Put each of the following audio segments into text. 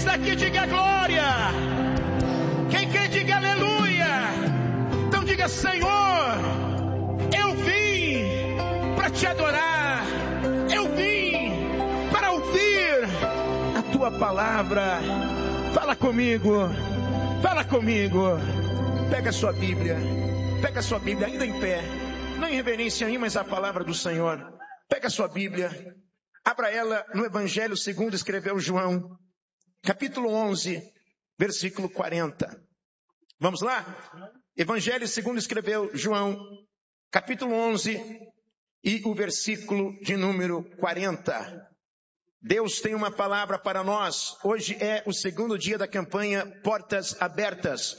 está aqui, diga glória. Quem quer, diga aleluia. Então diga: Senhor, eu vim para te adorar. Eu vim para ouvir a tua palavra. Fala comigo. Fala comigo. Pega a sua Bíblia. Pega a sua Bíblia, ainda em pé. Não em reverência aí, mas a palavra do Senhor. Pega a sua Bíblia. Abra ela no Evangelho segundo escreveu João. Capítulo 11, versículo 40. Vamos lá? Evangelho segundo escreveu João. Capítulo 11 e o versículo de número 40. Deus tem uma palavra para nós. Hoje é o segundo dia da campanha Portas Abertas.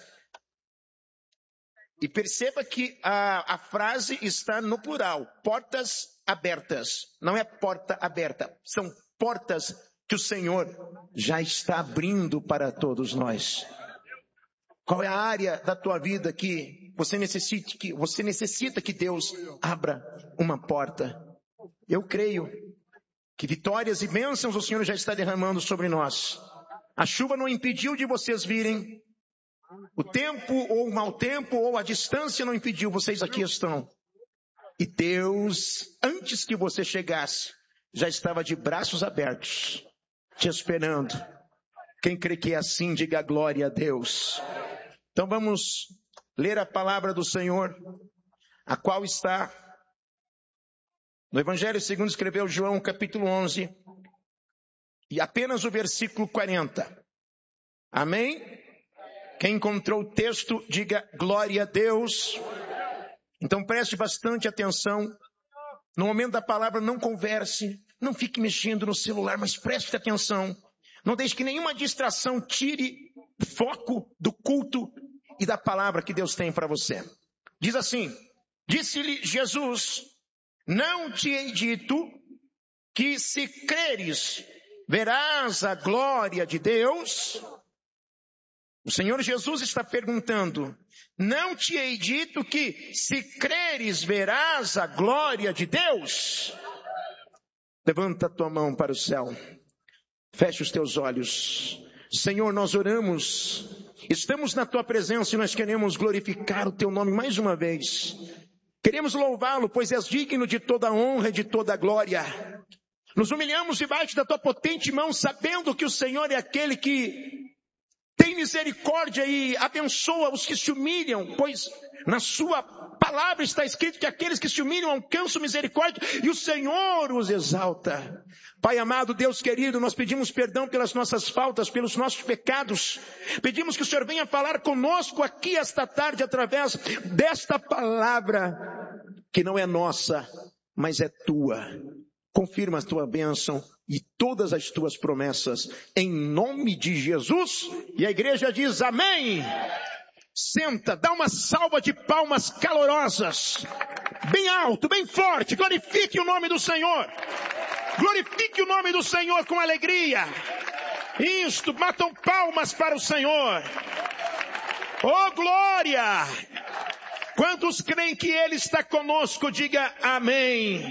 E perceba que a frase está no plural. Portas abertas. Não é porta aberta. São portas que o Senhor já está abrindo para todos nós. Qual é a área da tua vida que você necessita que Deus abra uma porta? Eu creio que vitórias e bênçãos o Senhor já está derramando sobre nós. A chuva não impediu de vocês virem. O tempo ou o mau tempo ou a distância não impediu, vocês aqui estão. E Deus, antes que você chegasse, já estava de braços abertos, te esperando. Quem crê que é assim, diga glória a Deus. Então vamos ler a palavra do Senhor, a qual está no Evangelho segundo escreveu João, capítulo 11, e apenas o versículo 40. Amém? Quem encontrou o texto, diga glória a Deus. Então preste bastante atenção. No momento da palavra, não converse, não fique mexendo no celular, mas preste atenção. Não deixe que nenhuma distração tire o foco do culto e da palavra que Deus tem para você. Diz assim: disse-lhe Jesus: não te hei dito que se creres, verás a glória de Deus? O Senhor Jesus está perguntando: não te hei dito que se creres verás a glória de Deus? Levanta a tua mão para o céu. Feche os teus olhos. Senhor, nós oramos. Estamos na tua presença e nós queremos glorificar o teu nome mais uma vez. Queremos louvá-lo, pois és digno de toda a honra e de toda a glória. Nos humilhamos debaixo da tua potente mão, sabendo que o Senhor é aquele que tem misericórdia e abençoa os que se humilham, pois na sua palavra está escrito que aqueles que se humilham alcançam misericórdia e o Senhor os exalta. Pai amado, Deus querido, nós pedimos perdão pelas nossas faltas, pelos nossos pecados. Pedimos que o Senhor venha falar conosco aqui esta tarde através desta palavra que não é nossa, mas é tua. Confirma a tua bênção e todas as tuas promessas, em nome de Jesus. E a igreja diz amém. Senta, dá uma salva de palmas calorosas, bem alto, bem forte. Glorifique o nome do Senhor. Glorifique o nome do Senhor com alegria. Isto, batam palmas para o Senhor. Oh glória! Quantos creem que Ele está conosco, diga amém.